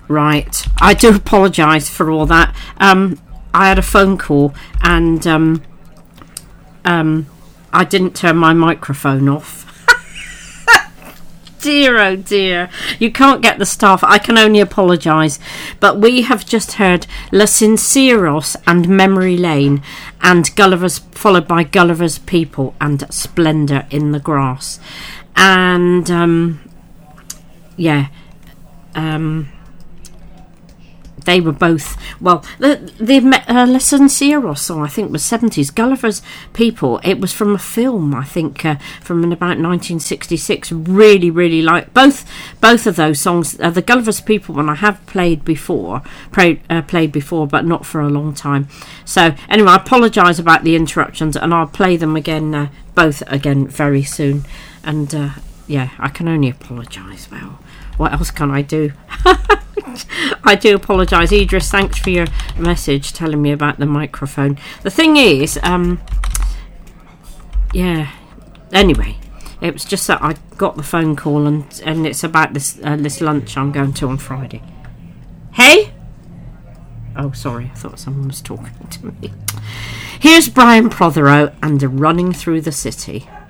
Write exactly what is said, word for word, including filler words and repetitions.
Right. I do apologise for all that. Um, I had a phone call and um, um, I didn't turn my microphone off. Dear, oh dear. You can't get the staff. I can only apologise. But we have just heard Los Sinceros and Memory Lane and Gulliver's, followed by Gulliver's People and Splendour in the Grass. And, um, yeah, um... they were both, well, the the uh, Les Sinceros song, I think, was seventies. Gulliver's People, it was from a film, I think, uh, from in about nineteen sixty-six. Really, really like both both of those songs. Uh, the Gulliver's People one I have played before, played, uh, played before, but not for a long time. So, anyway, I apologise about the interruptions, and I'll play them again, uh, both again very soon. And, uh, yeah, I can only apologise. Well, what else can I do? I do apologise. Idris, thanks for your message telling me about the microphone. The thing is, um, yeah, anyway, it was just that I got the phone call and, and it's about this, uh, this lunch I'm going to on Friday. Hey? Oh, sorry, I thought someone was talking to me. Here's Brian Prothero and Running Through the City.